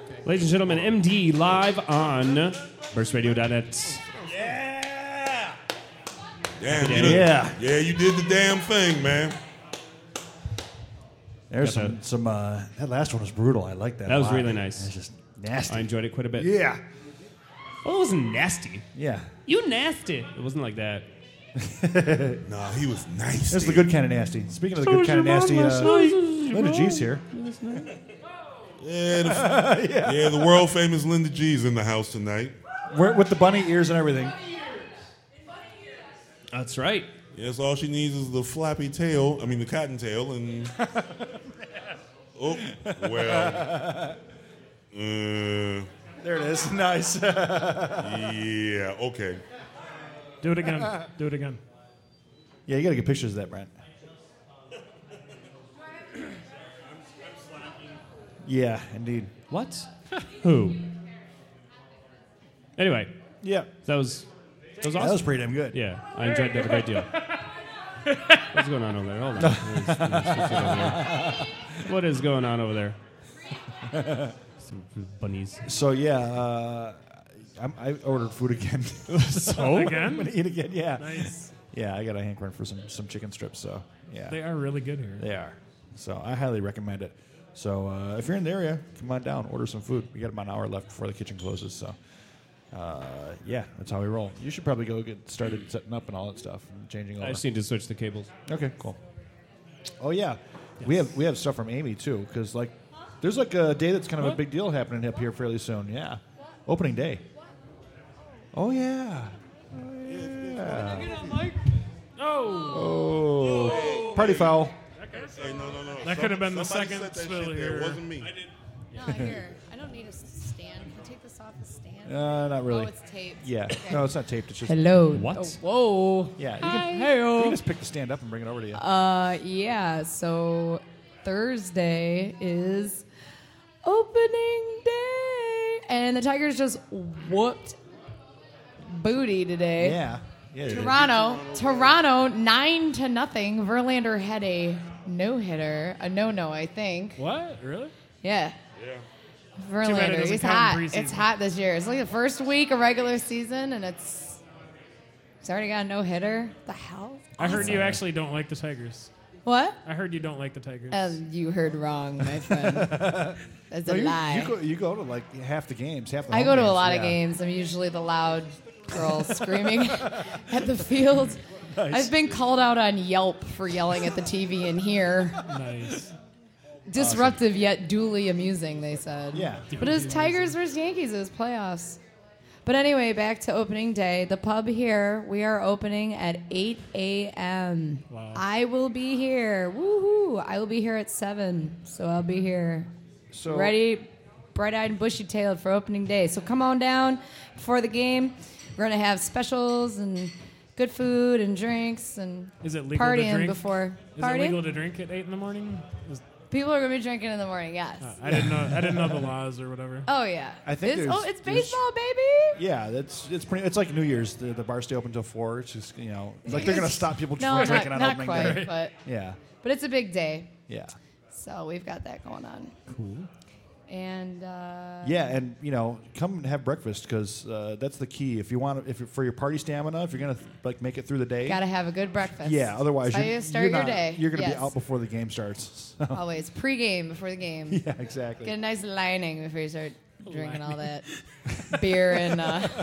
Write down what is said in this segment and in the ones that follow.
Ladies and gentlemen, MD live on burstradio.net. Damn, Yeah. Yeah, you did the damn thing, man. There's some that last one was brutal. I like that. That was a lot. really nice. It's just nasty. I enjoyed it quite a bit. Yeah. Well, it wasn't nasty. Yeah. You nasty. It wasn't like that. Nah, he was nice. That's the good kind of nasty. Speaking of the good kind of nasty, Linda G's here. Yeah, the world famous Linda G's in the house tonight. With the bunny ears and everything. That's right. Yes, all she needs is the flappy tail. I mean, the cottontail, and oh, well, There it is. Nice. yeah, okay. Do it again. Do it again. Yeah, you got to get pictures of that, Brent. Yeah, indeed. What? Who? Anyway, Yeah. that was awesome. That was pretty damn good. Yeah, I enjoyed that a great deal. What's going on over there? Hold on. What is going on over there? Some bunnies. So, yeah, I ordered food again. So? I'm Again? going to eat again, yeah. Nice. Yeah, I got a hankering for some chicken strips, so, yeah. They are really good here. They are. So I highly recommend it. So if you're in the area, come on down, order some food. We got about an hour left before the kitchen closes. So yeah, that's how we roll. You should probably go get started setting up and all that stuff, and changing I over. just need to switch the cables. Okay, cool. Oh yeah, we have stuff from Amy too, because like there's like a day that's kind of a big deal happening up here fairly soon. Yeah, opening day. Oh yeah. Oh, party foul. Hey, no. That could have been the Somebody second said that spill shit there. here. It wasn't me. No, here. I don't need a stand. Can I take this off the stand? Not really. Oh, it's taped. Yeah, Okay. no, it's not taped. It's just Hello. What? Oh, whoa. yeah. You Hi. can just pick the stand up and bring it over to you. Yeah, so Thursday is opening day. And the Tigers just whooped booty today. Yeah. Yeah. Toronto 9-0. Verlander had a no-hitter. A no-no, I think. What? Really? Yeah. Yeah. bad it Verlander, doesn't he's count hot. in It's preseason. hot this year. It's like the first week of regular season, and it's already got a no-hitter. The hell? I heard you actually don't like the Tigers. What? I heard you don't like the Tigers. You heard wrong, my friend. That's No, a lie. You go to like half the games. Half the I home go to a games, lot of yeah. games. I'm usually the loud girl screaming at the field. I've been called out on Yelp for yelling at the TV in here. Nice. Disruptive yet duly amusing, they said. Yeah. But it was Tigers versus Yankees. It was playoffs. But anyway, back to opening day. The pub here, we are opening at 8 a.m. Wow. I will be here. Woohoo! I will be here at 7, so I'll be here. So Ready, bright-eyed and bushy-tailed for opening day. So come on down before the game. We're going to have specials and good food and drinks and Is it legal to partying drink? before. Is Party? it legal to drink at 8 in the morning? People are going to be drinking in the morning, yes. I didn't know the laws or whatever. Oh, yeah. I think it's, there's- it's there's- baseball, baby. yeah, it's like New Year's. The bars stay open until 4. It's just it's like they're gonna stop people No, from drinking not on opening quite, day. but it's a big day. Yeah. So we've got that going on. Cool. And Yeah, and come and have breakfast because that's the key. If you want, for your party stamina, if you're gonna like make it through the day, got to have a good breakfast. yeah. Otherwise, That's how you start your not- day. You're gonna Yes. be out before the game starts. So, Always pre-game before the game. yeah, exactly. Get a nice lining before you start drinking all that beer and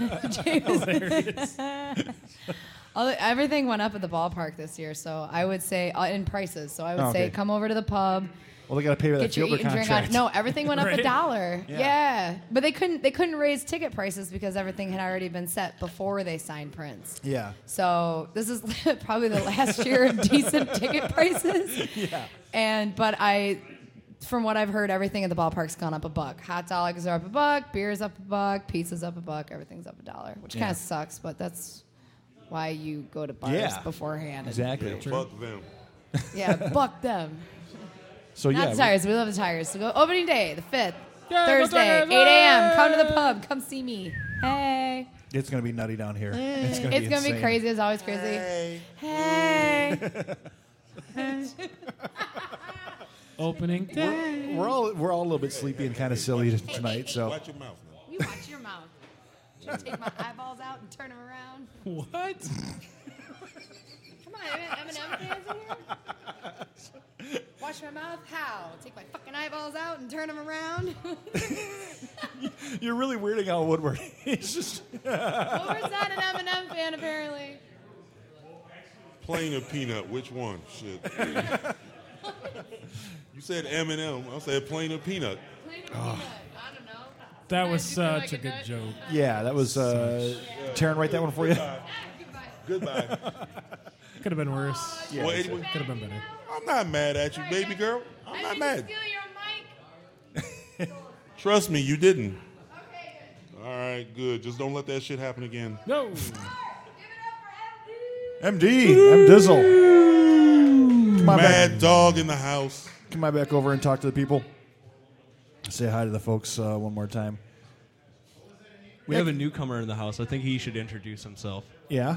everything went up at the ballpark this year. So I would say in prices. So I would say come over to the pub. Well, they got to pay for that Get your fielder eat and drink contract. on. No, everything went up Right. $1. Yeah. Yeah, but they couldn't raise ticket prices because everything had already been set before they signed Prince. Yeah. So this is probably the last year of decent ticket prices. Yeah. But from what I've heard, everything at the ballpark's gone up $1. Hot dogs are up $1, beer's up $1, pizza's up $1, everything's up $1, which kind of sucks, but that's why you go to bars Yeah. beforehand. Exactly. Fuck them. Yeah, buck them. So Not yeah, the Tigers. We love the Tigers. So go opening day, the 5th, Yeah, go Thursday, 8 Tigers! a.m. Come to the pub. Come see me. Hey. it's gonna be nutty down here. It's It's going to be insane. crazy. It's always crazy. Hey. Opening day. We're all a little bit sleepy and kind of silly tonight. So Watch your mouth now. You watch your mouth. Should I take my eyeballs out and turn them around? What? Come on, Eminem fans in here? Wash my mouth? How? Take my fucking eyeballs out and turn them around? you're really weirding out Woodward. He's just Woodward's not an Eminem fan, apparently. Plain or peanut? Which one? Shit. You said M&M. I said plain or peanut. Plain or peanut? I don't know. That was Sometimes such you a feel like good nut. joke. yeah. That was Taryn. Write that one for you. Goodbye. Could have been worse. Well, anyway, Could have been better. I'm not mad at you, baby girl. I'm not mad. Steal your mic. Trust me, you didn't. Okay, good. All right, good. Just don't let that shit happen again. No. Give it up for MD. M Dizzle. Come on back. Mad dog in the house. Come on back over and talk to the people. Say hi to the folks one more time. We have a newcomer in the house. I think he should introduce himself. Yeah.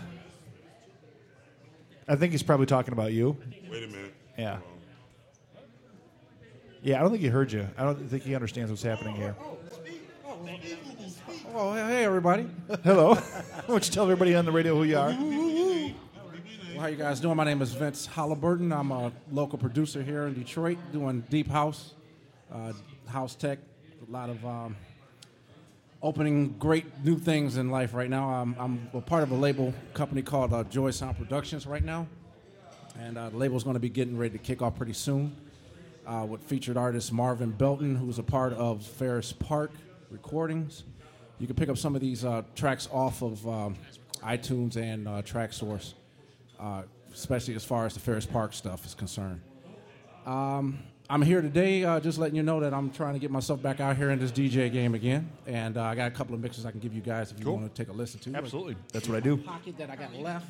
I think he's probably talking about you. Wait a minute. Yeah. Yeah, I don't think he heard you. I don't think he understands what's happening here. Oh, hey, everybody. Hello. Why don't you tell everybody on the radio who you are? Well, how you guys doing? My name is Vince Halliburton. I'm a local producer here in Detroit doing deep house, house tech, a lot of opening great new things in life right now. I'm a part of a label company called Joy Sound Productions right now, and the label's going to be getting ready to kick off pretty soon with featured artist Marvin Belton, who's a part of Ferris Park Recordings. You can pick up some of these tracks off of iTunes and TrackSource, especially as far as the Ferris Park stuff is concerned. I'm here today just letting you know that I'm trying to get myself back out here in this DJ game again, and I got a couple of mixes I can give you guys if you want to take a listen to. Absolutely. That's what I do. Pocket that I got left.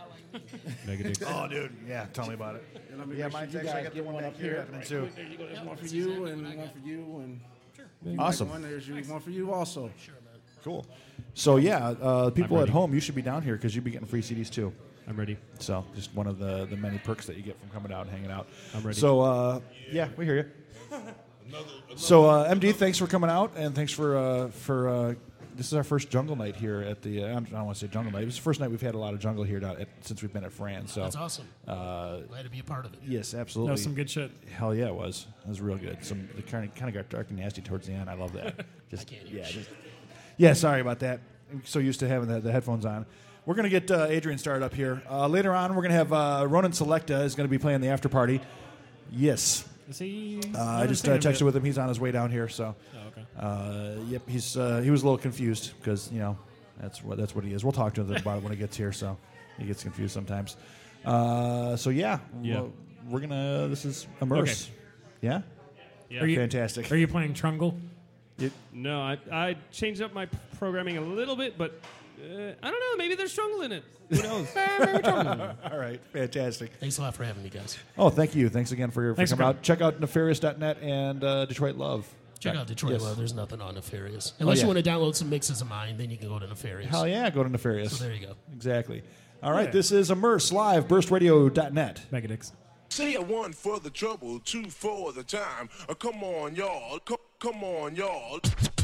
Oh, dude. Yeah, tell me about it. Yeah, mine's actually, I got the one up here happening too. There you go. There's one for you, and one for you, and Awesome. one. There's one for you also. Cool. So, yeah, people at home, you should be down here because you'd be getting free CDs too. I'm ready. So, just one of the many perks that you get from coming out and hanging out. I'm ready. So, yeah, we hear you. So, MD, thanks for coming out, and thanks for this is our first jungle night here at the. I don't want to say jungle night. It's the first night we've had a lot of jungle here since we've been at Fran. So that's awesome. Glad to be a part of it. Yes, That absolutely. was some good shit. Hell yeah, it was. It was real good. It kind of got dark and nasty towards the end. I love that. Just yeah. Sorry about that. I'm so used to having the headphones on. We're gonna get Adrian started up here. Later on, we're gonna have Ronan Selecta is gonna be playing the after party. Yes. Is he? I just texted with him. He's on his way down here. So. Oh, okay. Yep. He was a little confused because that's what he is. We'll talk to him about it when he gets here. So he gets confused sometimes. So yeah. We're gonna. This is Immerse. Okay. Yeah. Yeah. Are you- Fantastic. Are you playing Trungle? No, I changed up my programming a little bit, but I don't know. Maybe there's jungle in it. Who knows? Maybe jungle. All right. Fantastic. Thanks a lot for having me, guys. Oh, thank you. Thanks again for Thanks for coming coming. out. Check out Nefarious.net and Detroit Love. Check out Detroit Yes. Love. There's nothing on Nefarious. Unless yeah. you want to download some mixes of mine, then you can go to Nefarious. Hell yeah. Go to Nefarious. So there you go. Exactly. All right. Yeah. This is Immerse live. BurstRadio.net. Megadix. Say a one for the trouble, two for the time. Come on, y'all. Come on, y'all.